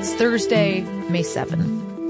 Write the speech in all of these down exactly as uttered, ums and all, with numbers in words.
It's Thursday, May seventh.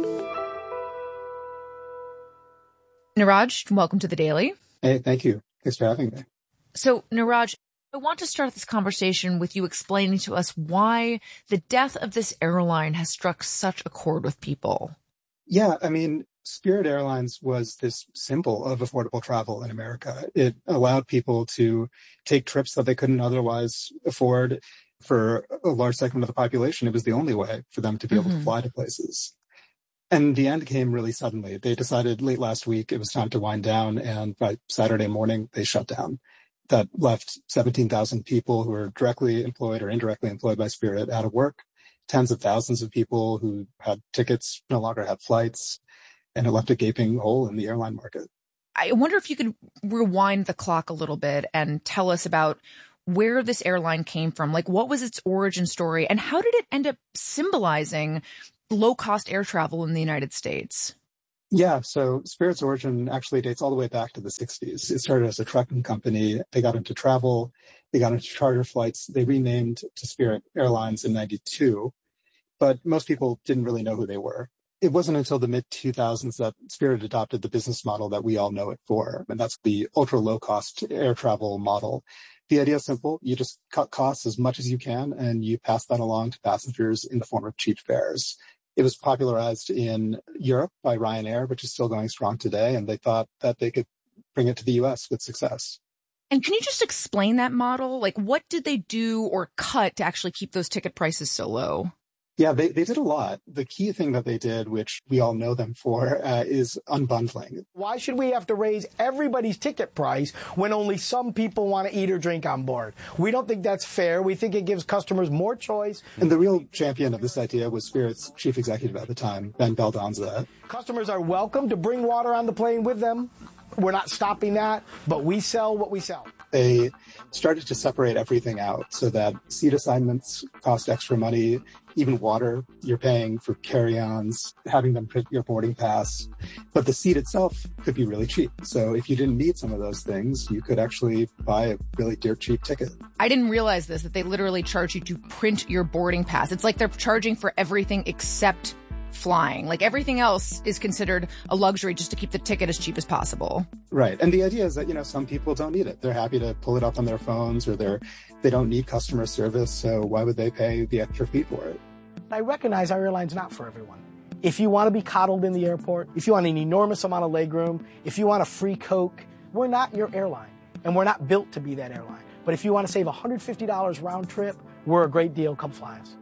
Niraj, welcome to The Daily. Hey, thank you. Thanks for having me. So, Niraj, I want to start this conversation with you explaining to us why the death of this airline has struck such a chord with people. Yeah, I mean, Spirit Airlines was this symbol of affordable travel in America. It allowed people to take trips that they couldn't otherwise afford. For a large segment of the population, it was the only way for them to be able mm-hmm. to fly to places. And the end came really suddenly. They decided late last week it was time to wind down, and by Saturday morning, they shut down. That left seventeen thousand people who were directly employed or indirectly employed by Spirit out of work. Tens of thousands of people who had tickets no longer had flights, and it left a gaping hole in the airline market. I wonder if you could rewind the clock a little bit and tell us about where this airline came from. Like, what was its origin story, and how did it end up symbolizing low-cost air travel in the United States? Yeah, so Spirit's origin actually dates all the way back to the sixties. It started as a trucking company. They got into travel. They got into charter flights. They renamed to Spirit Airlines in ninety-two, but most people didn't really know who they were. It wasn't until the mid two thousands that Spirit adopted the business model that we all know it for, and that's the ultra low-cost air travel model. The idea is simple. You just cut costs as much as you can, and you pass that along to passengers in the form of cheap fares. It was popularized in Europe by Ryanair, which is still going strong today, and they thought that they could bring it to the U S with success. And can you just explain that model? Like, what did they do or cut to actually keep those ticket prices so low? Yeah, they, they did a lot. The key thing that they did, which we all know them for, uh, is unbundling. Why should we have to raise everybody's ticket price when only some people want to eat or drink on board? We don't think that's fair. We think it gives customers more choice. And the real champion of this idea was Spirit's chief executive at the time, Ben Baldonza. Customers are welcome to bring water on the plane with them. We're not stopping that, but we sell what we sell. They started to separate everything out so that seat assignments cost extra money. Even water, you're paying for carry-ons, having them print your boarding pass. But the seat itself could be really cheap. So if you didn't need some of those things, you could actually buy a really dirt cheap ticket. I didn't realize this, that they literally charge you to print your boarding pass. It's like they're charging for everything except flying. Like, everything else is considered a luxury just to keep the ticket as cheap as possible. Right. And the idea is that, you know, some people don't need it. They're happy to pull it up on their phones, or they're, they don't need customer service. So why would they pay the extra fee for it? I recognize our airline's not for everyone. If you want to be coddled in the airport, if you want an enormous amount of legroom, if you want a free Coke, we're not your airline. And we're not built to be that airline. But if you want to save one hundred fifty dollars round trip, we're a great deal. Come fly us.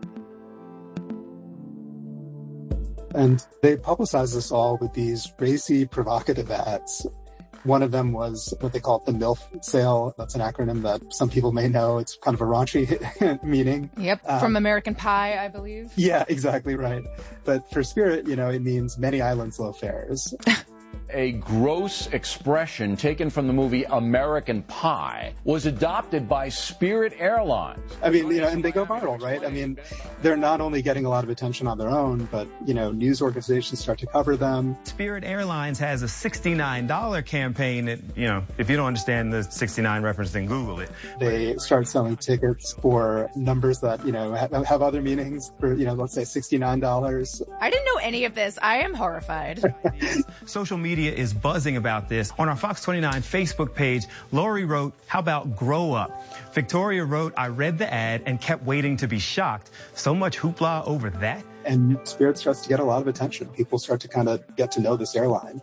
And they publicized this all with these racy, provocative ads. One of them was what they call the MILF sale. That's an acronym that some people may know. It's kind of a raunchy meaning. Yep, um, from American Pie, I believe. Yeah, exactly right. But for Spirit, you know, it means many islands, low fares. A gross expression taken from the movie American Pie was adopted by Spirit Airlines. I mean, you know, and they go viral, right? I mean, they're not only getting a lot of attention on their own, but, you know, news organizations start to cover them. Spirit Airlines has a sixty-nine dollars campaign that, you know, if you don't understand the sixty-nine reference, then Google it. They start selling tickets for numbers that, you know, have, have other meanings for, you know, let's say sixty-nine dollars. I didn't know any of this. I am horrified. Social media is buzzing about this. On our Fox twenty-nine Facebook page, Lori wrote, "How about grow up?" Victoria wrote, "I read the ad and kept waiting to be shocked. So much hoopla over that." And Spirit starts to get a lot of attention. People start to kind of get to know this airline.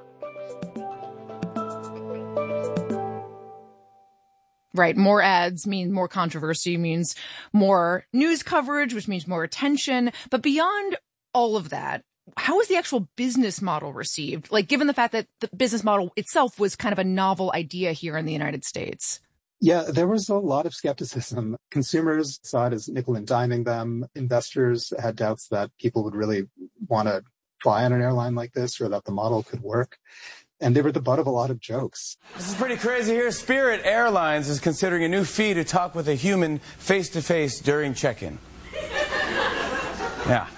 Right. More ads mean more controversy, means more news coverage, which means more attention. But beyond all of that, how was the actual business model received? Like, given the fact that the business model itself was kind of a novel idea here in the United States. Yeah, there was a lot of skepticism. Consumers saw it as nickel and diming them. Investors had doubts that people would really want to fly on an airline like this, or that the model could work. And they were the butt of a lot of jokes. This is pretty crazy here. Spirit Airlines is considering a new fee to talk with a human face-to-face during check-in. Yeah.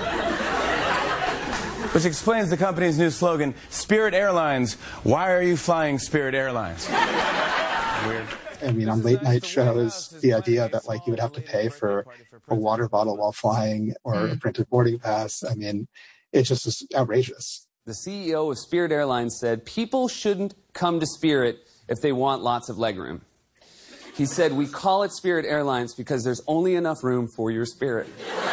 Which explains the company's new slogan, Spirit Airlines, why are you flying Spirit Airlines? Weird. I mean, on late night shows, the idea that like you would have to pay for a water bottle while flying or mm. a printed boarding pass, I mean, it just is outrageous. The C E O of Spirit Airlines said people shouldn't come to Spirit if they want lots of legroom. He said, we call it Spirit Airlines because there's only enough room for your spirit.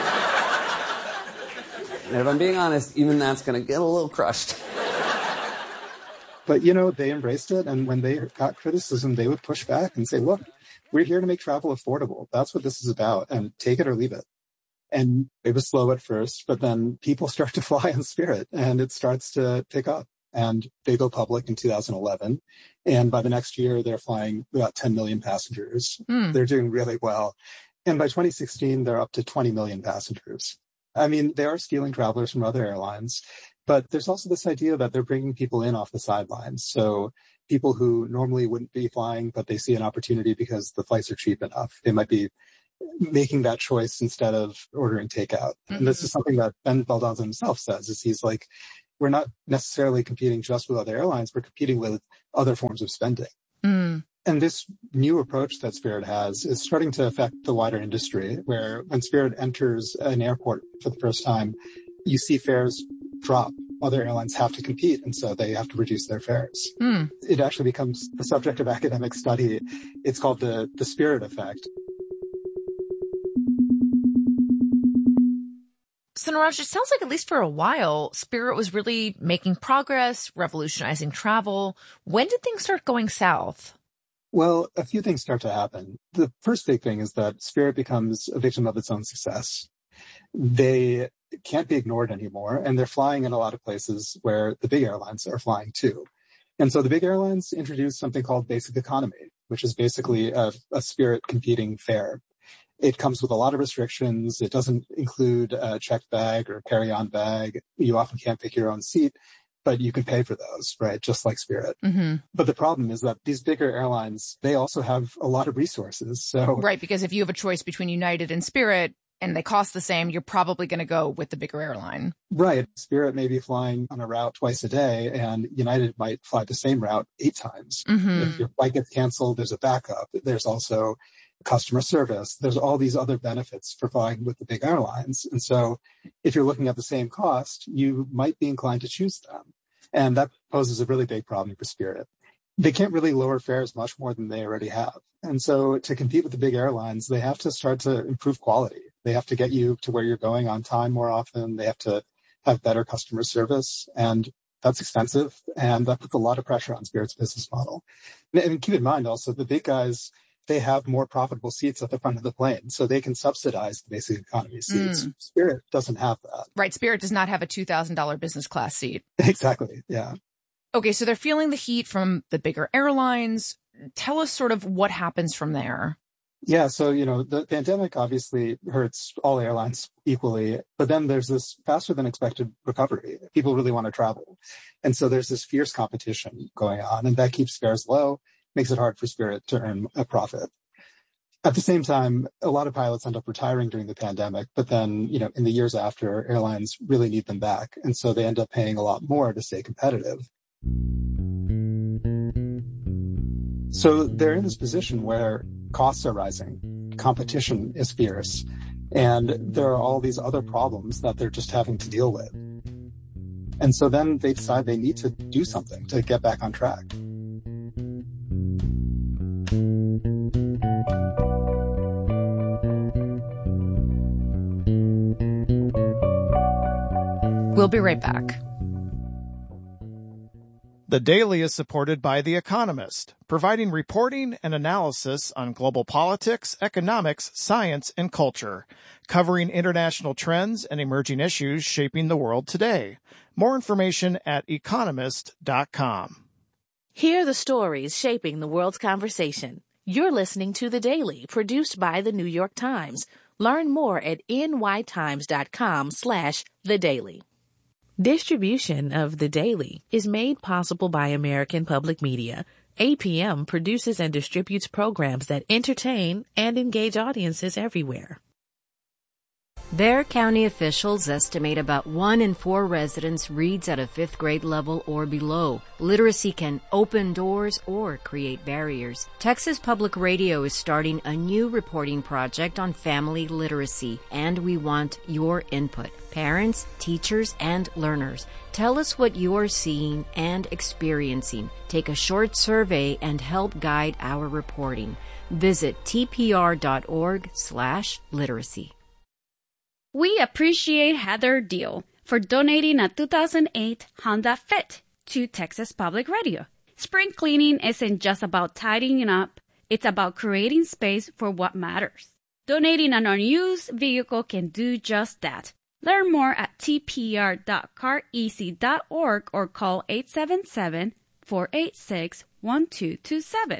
And if I'm being honest, even that's going to get a little crushed. But, you know, they embraced it. And when they got criticism, they would push back and say, look, we're here to make travel affordable. That's what this is about. And take it or leave it. And it was slow at first, but then people start to fly on Spirit and it starts to pick up. And they go public in two thousand eleven. And by the next year, they're flying about ten million passengers. Mm. They're doing really well. And by twenty sixteen, they're up to twenty million passengers. I mean, they are stealing travelers from other airlines, but there's also this idea that they're bringing people in off the sidelines. So people who normally wouldn't be flying, but they see an opportunity because the flights are cheap enough. They might be making that choice instead of ordering takeout. Mm-hmm. And this is something that Ben Baldanza himself says, is he's like, we're not necessarily competing just with other airlines, we're competing with other forms of spending. Mm. And this new approach that Spirit has is starting to affect the wider industry, where when Spirit enters an airport for the first time, you see fares drop. Other airlines have to compete, and so they have to reduce their fares. Mm. It actually becomes the subject of academic study. It's called the, the Spirit effect. So, Neeraj, it sounds like at least for a while, Spirit was really making progress, revolutionizing travel. When did things start going south? Well, a few things start to happen. The first big thing is that Spirit becomes a victim of its own success. They can't be ignored anymore, and they're flying in a lot of places where the big airlines are flying too. And so the big airlines introduced something called Basic Economy, which is basically a, a Spirit competing fare. It comes with a lot of restrictions. It doesn't include a checked bag or carry-on bag. You often can't pick your own seat, but you can pay for those, right? Just like Spirit. Mm-hmm. But the problem is that these bigger airlines, they also have a lot of resources. So right, because if you have a choice between United and Spirit and they cost the same, you're probably going to go with the bigger airline. Right. Spirit may be flying on a route twice a day, and United might fly the same route eight times. Mm-hmm. If your flight gets canceled, there's a backup. There's also customer service. There's all these other benefits for flying with the big airlines. And so if you're looking at the same cost, you might be inclined to choose them. And that poses a really big problem for Spirit. They can't really lower fares much more than they already have. And so to compete with the big airlines, they have to start to improve quality. They have to get you to where you're going on time more often. They have to have better customer service. And that's expensive. And that puts a lot of pressure on Spirit's business model. And keep in mind also, the big guys, they have more profitable seats at the front of the plane, so they can subsidize the Basic Economy seats. Mm. Spirit doesn't have that. Right. Spirit does not have a two thousand dollars business class seat. Exactly. Yeah. Okay. So they're feeling the heat from the bigger airlines. Tell us sort of what happens from there. Yeah. So, you know, the pandemic obviously hurts all airlines equally, but then there's this faster than expected recovery. People really want to travel. And so there's this fierce competition going on, and that keeps fares low, makes it hard for Spirit to earn a profit. At the same time, a lot of pilots end up retiring during the pandemic, but then, you know, in the years after, airlines really need them back. And so they end up paying a lot more to stay competitive. So they're in this position where costs are rising, competition is fierce, and there are all these other problems that they're just having to deal with. And so then they decide they need to do something to get back on track. We'll be right back. The Daily is supported by The Economist, providing reporting and analysis on global politics, economics, science, and culture, covering international trends and emerging issues shaping the world today. More information at economist dot com. Hear the stories shaping the world's conversation. You're listening to The Daily, produced by The New York Times. Learn more at n y times dot com slash the daily. Distribution of The Daily is made possible by American Public Media. A P M produces and distributes programs that entertain and engage audiences everywhere. Bexar County officials estimate about one in four residents reads at a fifth grade level or below. Literacy can open doors or create barriers. Texas Public Radio is starting a new reporting project on family literacy, and we want your input. Parents, teachers, and learners, tell us what you're seeing and experiencing. Take a short survey and help guide our reporting. Visit tpr.org slash literacy. We appreciate Heather Deal for donating a two thousand eight Honda Fit to Texas Public Radio. Spring cleaning isn't just about tidying up, it's about creating space for what matters. Donating an unused vehicle can do just that. Learn more at t p r dot car easy dot org or call eight seven seven, four eight six, one two two seven.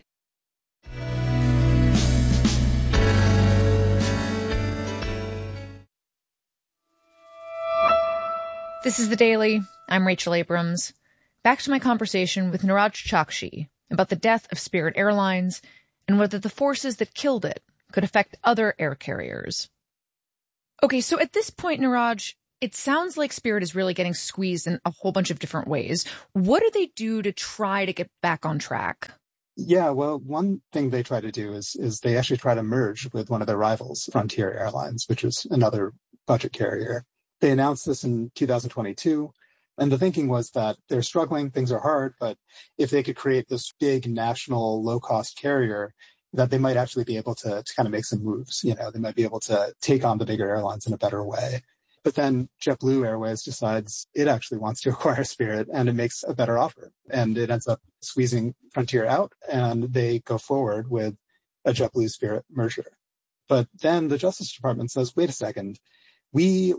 This is The Daily. I'm Rachel Abrams. Back to my conversation with Niraj Chokshi about the death of Spirit Airlines and whether the forces that killed it could affect other air carriers. Okay, so at this point, Niraj, it sounds like Spirit is really getting squeezed in a whole bunch of different ways. What do they do to try to get back on track? Yeah, well, one thing they try to do is is they actually try to merge with one of their rivals, Frontier Airlines, which is another budget carrier. They announced this in two thousand twenty-two, and the thinking was that they're struggling, things are hard, but if they could create this big national low-cost carrier, that they might actually be able to, to kind of make some moves. You know, they might be able to take on the bigger airlines in a better way. But then JetBlue Airways decides it actually wants to acquire Spirit, and it makes a better offer. And it ends up squeezing Frontier out, and they go forward with a JetBlue Spirit merger. But then the Justice Department says, wait a second, we